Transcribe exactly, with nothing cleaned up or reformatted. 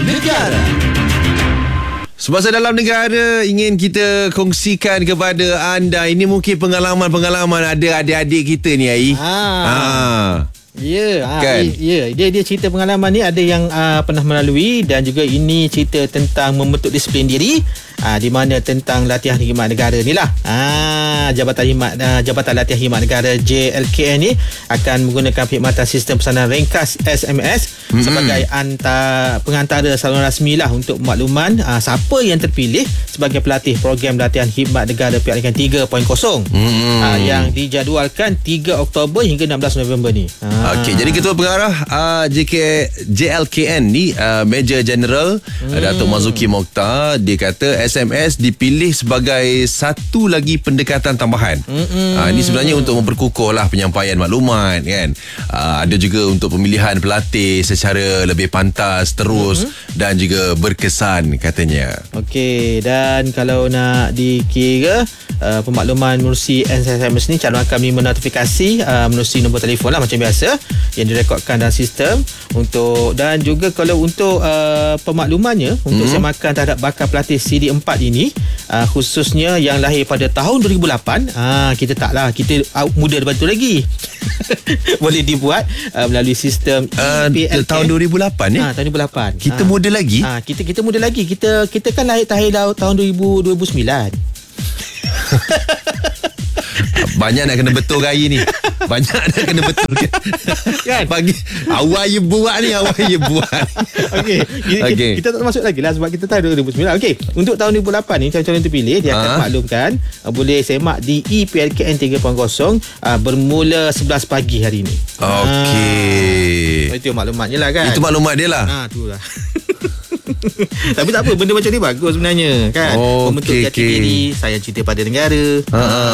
Negara. Semasa dalam negara ingin kita kongsikan kepada anda. Ini mungkin pengalaman-pengalaman ada adik-adik kita ni, Ai. Ha. Ha. Ya, yeah, kan? Ya, yeah. dia dia cerita pengalaman ni ada yang uh, pernah melalui, dan juga ini cerita tentang membentuk disiplin diri, uh, di mana tentang latihan khidmat negara ni lah. Ah, Jabatan Khidmat uh, Jabatan Latihan Khidmat Negara J L K N ni akan menggunakan perkhidmatan sistem pesanan ringkas S M S mm-hmm. sebagai antar pengantara saluran rasmi lah untuk makluman uh, siapa yang terpilih sebagai pelatih program latihan khidmat negara peringkat tiga titik kosong mm-hmm. uh, yang dijadualkan tiga Oktober hingga enam belas November ni. Ah. Okey, jadi Ketua Pengarah uh, J K, J L K N ni uh, Major General hmm. Datuk Mazuki Mokhtar, dia kata S M S dipilih sebagai satu lagi pendekatan tambahan. Hmm. Uh, ini sebenarnya untuk memperkukuh lah penyampaian maklumat kan. Uh, ada juga untuk pemilihan pelatih secara lebih pantas, terus hmm. dan juga berkesan katanya. Okey, dan kalau nak dikira uh, pemakluman menerusi S M S ni, calon akan menerima notifikasi uh, menerusi nombor telefon lah macam biasa yang direkodkan dalam sistem. Untuk dan juga kalau untuk uh, pemaklumannya untuk mm-hmm. semakan terhadap bakal pelatih C D empat ini, uh, khususnya yang lahir pada tahun dua ribu lapan, uh, kita taklah, kita uh, muda daripada tu lagi. Boleh dibuat uh, melalui sistem uh, E P L K. Tahun dua ribu lapan ya? Ha, tahun dua ribu lapan. Kita ha. muda lagi? Ha, kita kita muda lagi. Kita kita kan lahir tahun dua ribu sembilan. Banyak nak kena betul hari ni. Banyak nak kena betul kan? Pagi awal je buat ni, awal je buat. Okey, kita, okay. kita, kita tak masuk lagi lah sebab kita tahu dua ribu sembilan. Okey, untuk tahun dua ribu lapan ni calon-calon terpilih dia akan ha? maklumkan uh, boleh semak di E P L K N tiga titik kosong uh, bermula sebelas pagi hari ni. Okey. Ha, itu maklumatnya lah kan. Itu maklumat dia lah. Ha, tu lah. Tapi tak apa, benda macam ni bagus sebenarnya kan. Oh, membentuk okay, jati okay. diri, sayang cinta pada negara. Ha.